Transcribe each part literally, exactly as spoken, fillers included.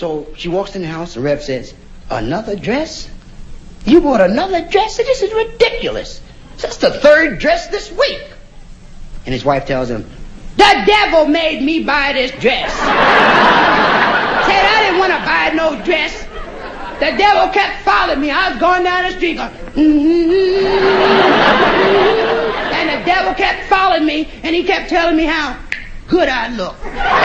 So she walks in the house, and Rev says, another dress? You bought another dress? This is ridiculous. That's the third dress this week. And his wife tells him, the devil made me buy this dress. Said I didn't want to buy no dress. The devil kept following me. I was going down the street going, mm-hmm. And the devil kept following me, and he kept telling me how good I look.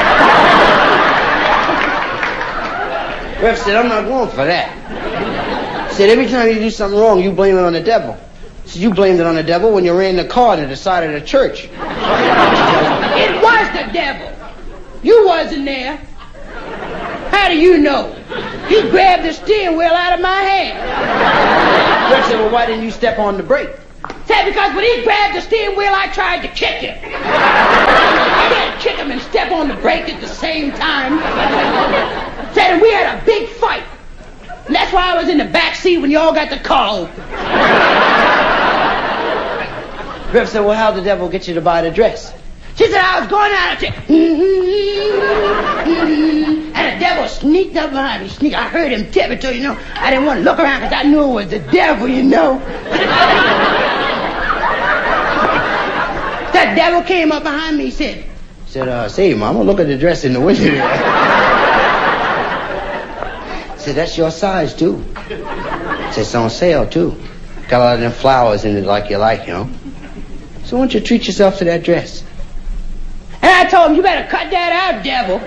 Rev said, I'm not going for that. He said, every time you do something wrong, you blame it on the devil. He said, you blamed it on the devil when you ran the car to the side of the church. It was the devil. You wasn't there. How do you know? He grabbed the steering wheel out of my hand. Rev said, well, why didn't you step on the brake? Said, because when he grabbed the steering wheel, I tried to kick him. I can't kick him and step on the brake at the same time. Said, and we had a big fight. And that's why I was in the back seat when y'all got the car open. Rev said, well, how'd the devil get you to buy the dress? She said, I was going out and said, mm-hmm, mm-hmm, and the devil sneaked up behind me. Sneak. I heard him tiptoe, you know. I didn't want to look around because I knew it was the devil, you know. That devil came up behind me, said, said, uh, say, Mama, look at the dress in the window there. Said, that's your size, too. Said, it's on sale, too. Got a lot of them flowers in it like you like, you know. So why don't you treat yourself to that dress? And I told him, you better cut that out, devil.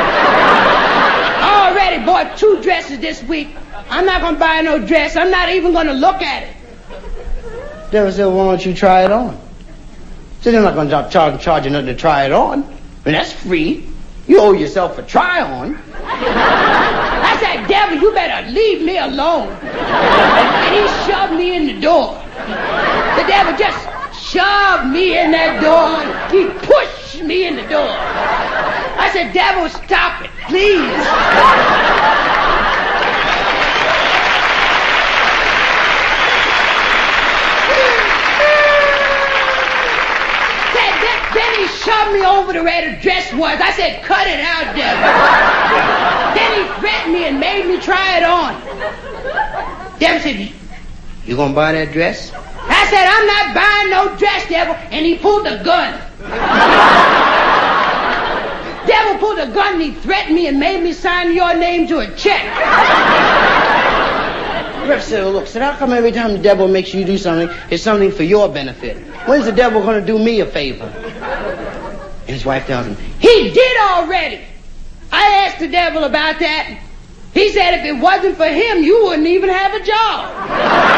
I already bought two dresses this week. I'm not going to buy no dress. I'm not even going to look at it. Devil said, well, why don't you try it on? Said, they're not going to charge, charge you nothing to try it on. I mean, that's free. You owe yourself a try on. I said, devil, you better leave me alone. And he shoved me in the door. The devil just shoved me in that door. He pushed me in the door. I said, devil, stop it, please. Then he shoved me over to where the dress was. I said, cut it out, devil. Then he threatened me and made me try it on. Devil said, you gonna buy that dress? I said, I'm not buying no dress, devil. And he pulled a gun. Devil pulled a gun and he threatened me and made me sign your name to a check. Rev said, well, look, said, how come every time the devil makes you do something, it's something for your benefit? When's the devil going to do me a favor? And his wife tells him, he did already. I asked the devil about that. He said if it wasn't for him, you wouldn't even have a job.